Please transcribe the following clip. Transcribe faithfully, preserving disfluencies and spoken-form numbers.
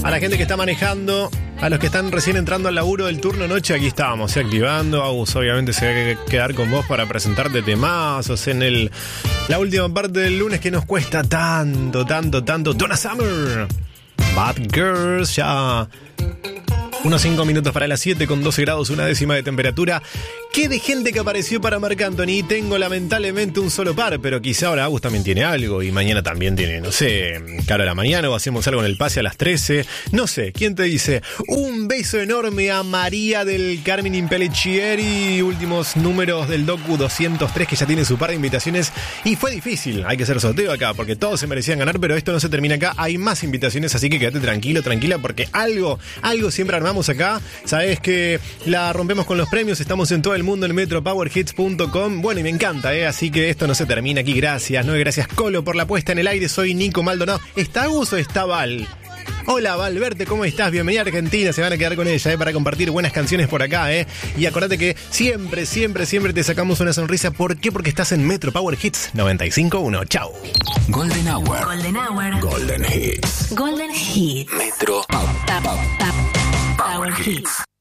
A la gente que está manejando, a los que están recién entrando al laburo del turno noche, aquí estábamos, ¿eh? Activando. Agus obviamente se va a quedar con vos para presentarte temazos en el la última parte del lunes que nos cuesta tanto, tanto, tanto. Donna Summer, Bad Girls, ya unos cinco minutos para las siete con doce grados, una décima de temperatura. ¿Qué de gente que apareció para Marc Anthony? Tengo lamentablemente un solo par, pero quizá ahora Agus también tiene algo y mañana también tiene, no sé, Caro a la mañana o hacemos algo en el pase a las trece. No sé, ¿quién te dice? Un beso enorme a María del Carmen Impellichieri, últimos números del docu doscientos tres, que ya tiene su par de invitaciones y fue difícil. Hay que hacer sorteo acá porque todos se merecían ganar, pero esto no se termina acá. Hay más invitaciones, así que quédate tranquilo, tranquila, porque algo, algo siempre armamos acá. Sabés que la rompemos con los premios, estamos en todo el mundo en metro power hits punto com. Bueno, y me encanta, ¿eh? Así que esto no se termina aquí. Gracias, no, gracias Colo por la puesta en el aire. Soy Nico Maldonado. ¿Está Agus o está Val? Hola Valverde, ¿cómo estás? Bienvenida a Argentina, se van a quedar con ella, ¿eh? Para compartir buenas canciones por acá, ¿eh? Y acordate que siempre, siempre, siempre te sacamos una sonrisa. ¿Por qué? Porque estás en Metro Power Hits noventa y cinco punto uno. Chau. Golden Hour. Golden Hour. Golden Hits. Golden Hits. Metro Tap, tap, tap. Power Hits.